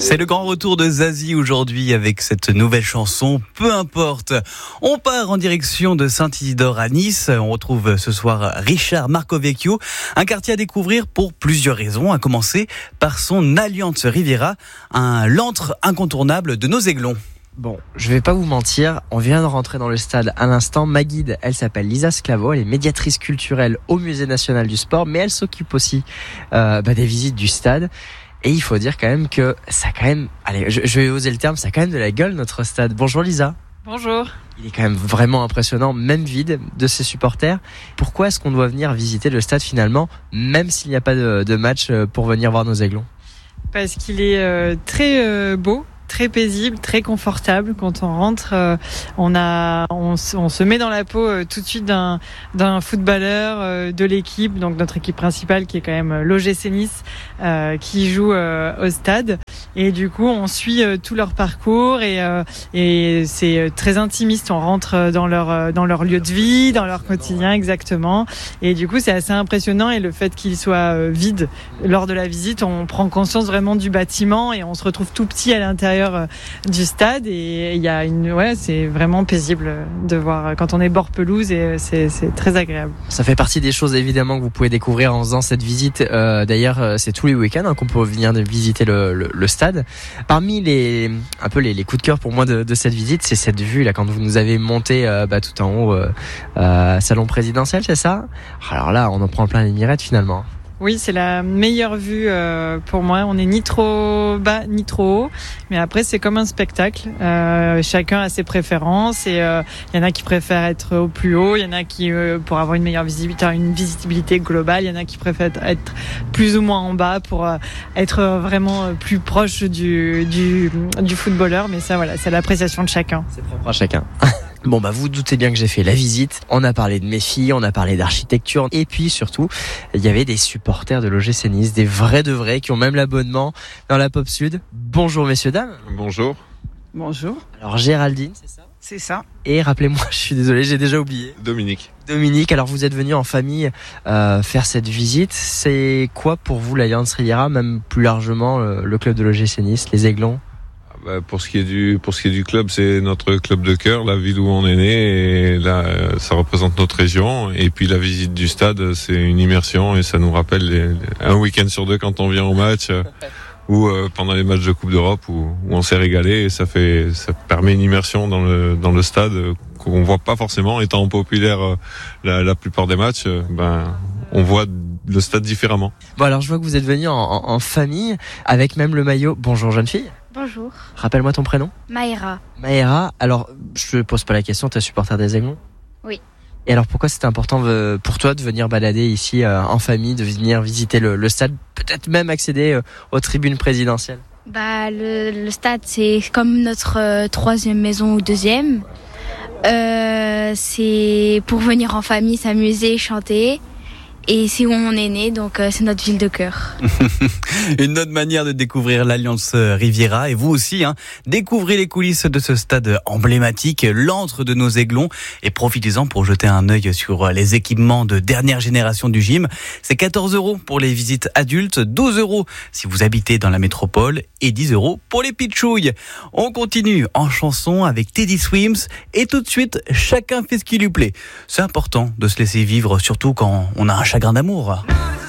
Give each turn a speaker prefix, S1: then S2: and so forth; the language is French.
S1: C'est le grand retour de Zazie aujourd'hui avec cette nouvelle chanson, Peu importe. On part en direction de Saint-Isidore à Nice. On retrouve ce soir Richard Marcovecchio, un quartier à découvrir pour plusieurs raisons, à commencer par son Alliance Riviera, l'antre incontournable de nos Aiglons.
S2: Bon, je vais pas vous mentir, on vient de rentrer dans le stade à l'instant. Ma guide, elle s'appelle Lisa Sclavo, elle est médiatrice culturelle au Musée National du Sport, mais elle s'occupe aussi des visites du stade. Et il faut dire quand même que ça allez, je vais oser le terme, ça a quand même de la gueule notre stade. Bonjour Lisa.
S3: Bonjour.
S2: Il est quand même vraiment impressionnant, même vide, de ses supporters. Pourquoi est-ce qu'on doit venir visiter le stade finalement, même s'il n'y a pas de match pour venir voir nos Aiglons ?
S3: Parce qu'il est très beau, très paisible, très confortable. Quand on rentre, on se met dans la peau tout de suite d'un footballeur de l'équipe, donc notre équipe principale qui est quand même l'OGC Nice, qui joue au stade. Et du coup, on suit tout leur parcours et c'est très intimiste. On rentre dans leur lieu de vie, dans leur quotidien exactement. Et du coup, c'est assez impressionnant. Et le fait qu'il soit vide lors de la visite, on prend conscience vraiment du bâtiment et on se retrouve tout petit à l'intérieur du stade. Et il y a c'est vraiment paisible de voir quand on est bord pelouse et c'est très agréable. Ça fait partie des choses évidemment que vous pouvez découvrir en faisant cette visite.
S2: D'ailleurs, c'est tous les week-ends qu'on peut venir visiter le stade. Parmi les coups de cœur pour moi de cette visite, c'est cette vue là quand vous nous avez monté tout en haut salon présidentiel, c'est ça ? Alors là, on en prend plein les mirettes finalement.
S3: Oui, c'est la meilleure vue pour moi. On n'est ni trop bas ni trop haut, mais après c'est comme un spectacle. Chacun a ses préférences et il y en a qui préfèrent être au plus haut, il y en a qui pour avoir une meilleure visibilité globale, il y en a qui préfèrent être plus ou moins en bas pour être vraiment plus proche du footballeur. Mais ça, voilà, c'est l'appréciation de chacun.
S2: C'est propre à chacun. Bon vous doutez bien que j'ai fait la visite, on a parlé de mes filles, on a parlé d'architecture et puis surtout il y avait des supporters de l'OGC Nice, des vrais de vrais qui ont même l'abonnement dans la Pop Sud. Bonjour messieurs dames.
S4: Bonjour.
S3: Bonjour.
S2: Alors Géraldine, c'est ça ?
S5: C'est ça.
S2: Et rappelez-moi, je suis désolé, j'ai déjà oublié. Dominique, alors vous êtes venu en famille faire cette visite, c'est quoi pour vous l'Alliance Riviera, même plus largement le club de l'OGC Nice, les Aiglons ?
S4: Pour ce qui est du club, c'est notre club de cœur, la ville où on est né, et là, ça représente notre région. Et puis la visite du stade, c'est une immersion et ça nous rappelle un week-end sur deux quand on vient au match ou pendant les matchs de Coupe d'Europe où on s'est régalé. Et ça permet une immersion dans le stade qu'on voit pas forcément. Étant populaire la plupart des matchs, on voit le stade différemment.
S2: Bon alors je vois que vous êtes venu en famille avec même le maillot. Bonjour jeune fille.
S6: Bonjour.
S2: Rappelle-moi ton prénom.
S6: Maëra,
S2: alors je te pose pas la question, tu es supporter des Aiglons ?
S6: Oui.
S2: Et alors pourquoi c'était important pour toi de venir balader ici en famille, de venir visiter le stade, peut-être même accéder aux tribunes présidentielles ?
S6: Le stade c'est comme notre troisième maison ou deuxième. C'est pour venir en famille, s'amuser, chanter. Et c'est où on est né, donc c'est notre ville de cœur.
S1: Une autre manière de découvrir l'Alliance Riviera. Et vous aussi, découvrez les coulisses de ce stade emblématique, l'antre de nos Aiglons. Et profitez-en pour jeter un œil sur les équipements de dernière génération du gym. C'est 14 € pour les visites adultes, 12 € si vous habitez dans la métropole et 10 € pour les pitchouilles. On continue en chanson avec Teddy Swims. Et tout de suite, chacun fait ce qui lui plaît. C'est important de se laisser vivre, surtout quand on a un chagrin d'amour.